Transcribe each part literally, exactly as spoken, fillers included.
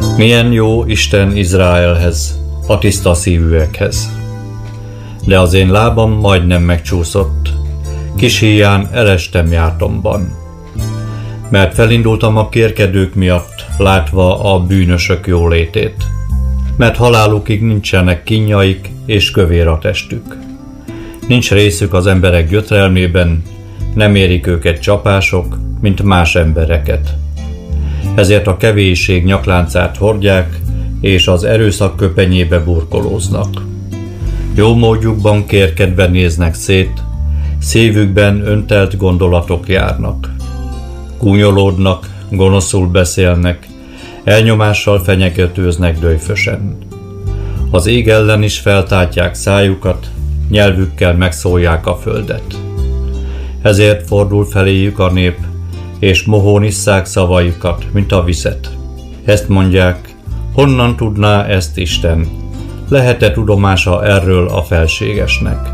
Milyen jó Isten Izraelhez, a tiszta szívűekhez. De az én lábam majdnem megcsúszott, kis híján elestem jártomban. Mert felindultam a kérkedők miatt, látva a bűnösök jólétét. Mert halálukig nincsenek kínjaik és kövér a testük. Nincs részük az emberek gyötrelmében, nem érik őket csapások, mint más embereket. Ezért a kevésség nyakláncát hordják, és az erőszak köpenyébe burkolóznak. Jó módjukban kérkedve néznek szét, szívükben öntelt gondolatok járnak. Gúnyolódnak, gonoszul beszélnek, elnyomással fenyegetőznek döjfösen. Az ég ellen is feltátják szájukat, nyelvükkel megszólják a földet. Ezért fordul feléjük a nép, és mohón isszák szavaikat, mint a vizet. Ezt mondják, honnan tudná ezt Isten? Lehet-e tudomása erről a felségesnek?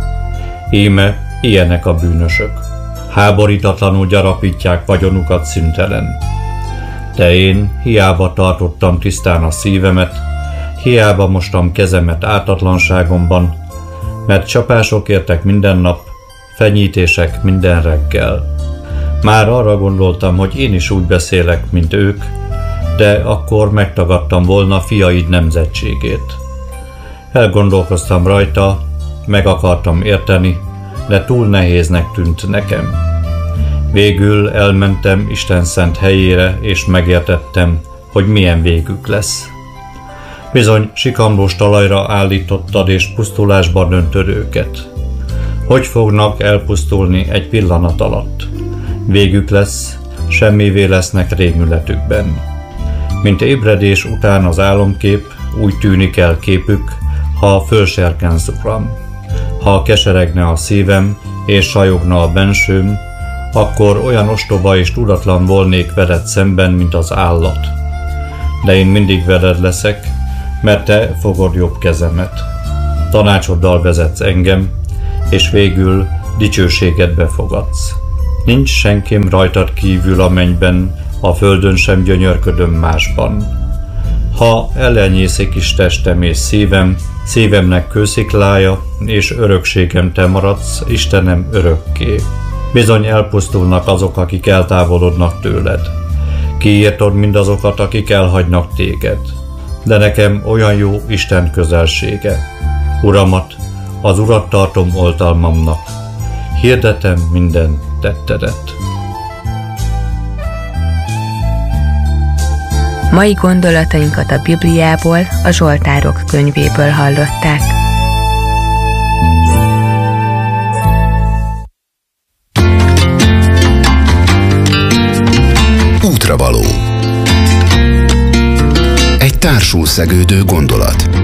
Íme, ilyenek a bűnösök. Háborítatlanul gyarapítják vagyonukat szüntelen. De én hiába tartottam tisztán a szívemet, hiába mostam kezemet ártatlanságomban, mert csapások értek minden nap, fenyítések minden reggel. Már arra gondoltam, hogy én is úgy beszélek, mint ők, de akkor megtagadtam volna fiaid nemzetségét. Elgondolkoztam rajta, meg akartam érteni, de túl nehéznek tűnt nekem. Végül elmentem Isten szent helyére, és megértettem, hogy milyen végük lesz. Bizony sikamlós talajra állítottad, és pusztulásba döntöd őket. Hogy fognak elpusztulni egy pillanat alatt? Végük lesz, semmivé lesznek rémületükben. Mint ébredés után az álomkép, úgy tűnik el képük, ha fölserkensz, Uram. Ha keseregne a szívem, és sajogna a bensőm, akkor olyan ostoba és tudatlan volnék veled szemben, mint az állat. De én mindig veled leszek, mert te fogod jobb kezemet. Tanácsoddal vezetsz engem, és végül dicsőségedbe fogadsz. Nincs senkim rajtad kívül a mennyben, a földön sem gyönyörködöm másban. Ha ellenyészik is testem és szívem, szívemnek kősziklája, és örökségem te maradsz, Istenem, örökké. Bizony elpusztulnak azok, akik eltávolodnak tőled. Kiírtod mindazokat, akik elhagynak téged. De nekem olyan jó Isten közelsége. Uramat, az Urat tartom oltalmamnak. Hirdetem minden tettedet. Mai gondolatainkat a Bibliából, a Zsoltárok könyvéből hallották. Útravaló. Egy társul szegődő gondolat.